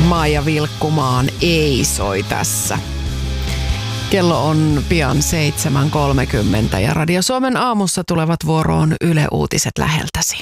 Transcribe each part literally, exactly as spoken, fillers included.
Maija Vilkkumaan Ei soi tässä. Kello on pian seitsemän kolmekymmentä ja Radio Suomen aamussa tulevat vuoroon Yle Uutiset läheltäsi.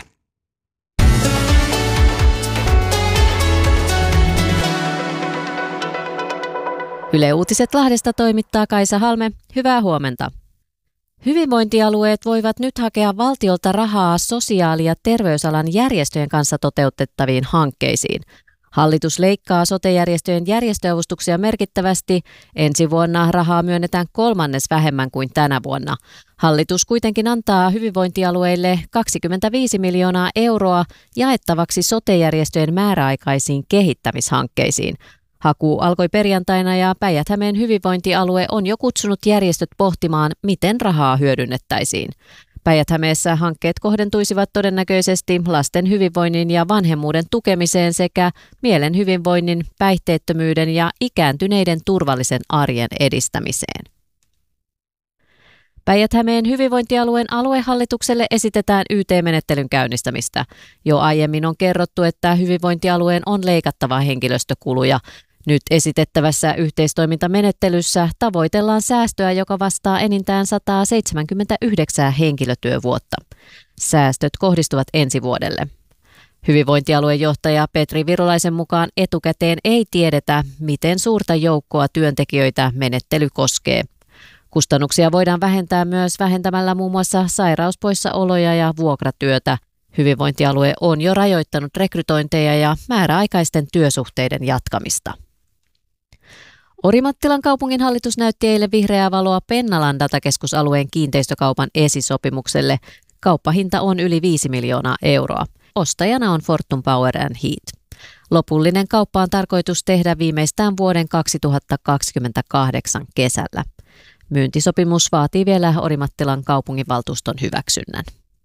Yle Uutiset Lahdesta toimittaa Kaisa Halme. Hyvää huomenta. Hyvinvointialueet voivat nyt hakea valtiolta rahaa sosiaali- ja terveysalan järjestöjen kanssa toteutettaviin hankkeisiin. Hallitus leikkaa sote-järjestöjen järjestöavustuksia merkittävästi. Ensi vuonna rahaa myönnetään kolmannes vähemmän kuin tänä vuonna. Hallitus kuitenkin antaa hyvinvointialueille kaksikymmentäviisi miljoonaa euroa jaettavaksi sote-järjestöjen määräaikaisiin kehittämishankkeisiin. Haku alkoi perjantaina ja Päijät-Hämeen hyvinvointialue on jo kutsunut järjestöt pohtimaan, miten rahaa hyödynnettäisiin. Päijät-Hämeessä hankkeet kohdentuisivat todennäköisesti lasten hyvinvoinnin ja vanhemmuuden tukemiseen sekä mielen hyvinvoinnin, päihteettömyyden ja ikääntyneiden turvallisen arjen edistämiseen. Päijät-Hämeen hyvinvointialueen aluehallitukselle esitetään Y T-menettelyn käynnistämistä. Jo aiemmin on kerrottu, että hyvinvointialueen on leikattava henkilöstökuluja. Nyt esitettävässä yhteistoimintamenettelyssä tavoitellaan säästöä, joka vastaa enintään sata seitsemänkymmentäyhdeksän henkilötyövuotta. Säästöt kohdistuvat ensi vuodelle. Hyvinvointialueen johtaja Petri Virolaisen mukaan etukäteen ei tiedetä, miten suurta joukkoa työntekijöitä menettely koskee. Kustannuksia voidaan vähentää myös vähentämällä muun muassa sairauspoissaoloja ja vuokratyötä. Hyvinvointialue on jo rajoittanut rekrytointeja ja määräaikaisten työsuhteiden jatkamista. Orimattilan kaupunginhallitus näytti eilen vihreää valoa Pennalan datakeskusalueen kiinteistökaupan esisopimukselle. Kauppahinta on yli viisi miljoonaa euroa. Ostajana on Fortum Power and Heat. Lopullinen kauppa on tarkoitus tehdä viimeistään vuoden kaksituhattakaksikymmentäkahdeksan kesällä. Myyntisopimus vaatii vielä Orimattilan kaupunginvaltuuston hyväksynnän.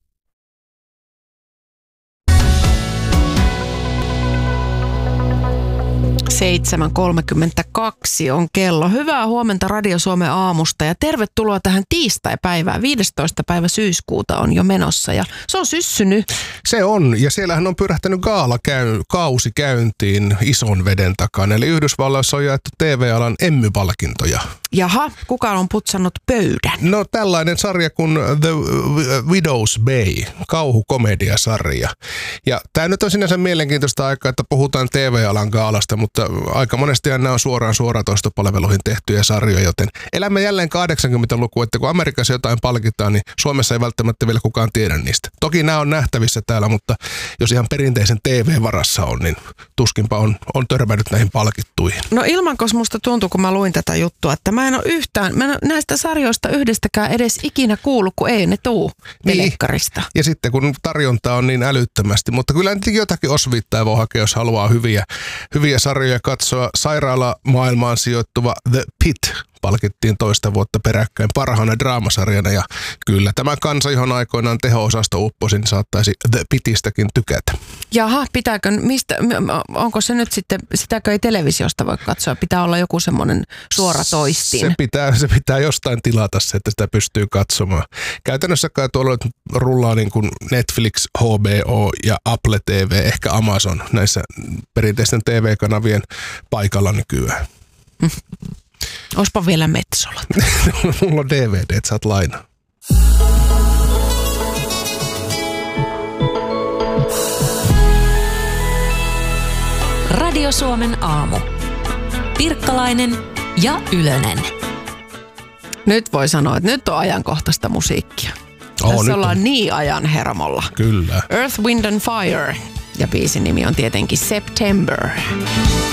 seitsemän kolmekymmentäkaksi on kello. Hyvää huomenta Radio Suomen aamusta ja tervetuloa tähän tiistaipäivään. viidestoista päivä syyskuuta on jo menossa ja se on syssynyt. Se on ja siellähän on pyrähtänyt gaalakausi käyntiin ison veden takana. Eli Yhdysvalloissa on jaettu T V-alan Emmy-palkintoja. Jaha, kuka on putsannut pöydän? No tällainen sarja kuin The Widow's Bay, kauhukomediasarja. Ja tämä nyt on sinänsä mielenkiintoista aikaa, että puhutaan T V-alan gaalasta, mutta aika monesti nämä on suoraan suoratoistopalveluihin tehtyjä sarjoja, joten elämme jälleen kahdeksankymmentälukua, että kun Amerikassa jotain palkitaan, niin Suomessa ei välttämättä vielä kukaan tiedä niistä. Toki nämä on nähtävissä täällä, mutta jos ihan perinteisen T V-varassa on, niin tuskinpa on, on törmännyt näihin palkittuihin. No Ilmankos musta tuntuu, kun mä luin tätä juttua, että mä en ole yhtään, mä en ole näistä sarjoista yhdestäkään edes ikinä kuullut, kun ei ne tuu telekkarista. Niin. Ja sitten kun tarjonta on niin älyttömästi, mutta kyllä jotakin osviittaa voi hakea, jos haluaa hyviä, hyviä sarjoja katsoa. Sairaalamaailmaan sijoittuva The Pit palkittiin toista vuotta peräkkäin parhaana draamasarjana ja kyllä tämä kansa, johon aikoinaan teho-osasto upposi, niin saattaisi The Pitistäkin tykätä. Jaha, pitääkö, mistä, onko se nyt sitten, sitäkö ei televisiosta voi katsoa? Pitää olla joku semmoinen suora toistin. Se pitää, se pitää jostain tilata se, että sitä pystyy katsomaan. Käytännössä kai tuolla rullaa niin kuin Netflix, H B O ja Apple T V, ehkä Amazon näissä perinteisten T V-kanavien paikalla nykyään. Oispa vielä Metsolat. Mulla on D V D, että saat lainaa. Radio Suomen aamu. Pirkkalainen ja Ylönen. Nyt voi sanoa, että nyt on ajankohtaista musiikkia. Oh, Tässä ollaan on. niin ajan hermolla. Kyllä. Earth, Wind and Fire. Ja biisin nimi on tietenkin September.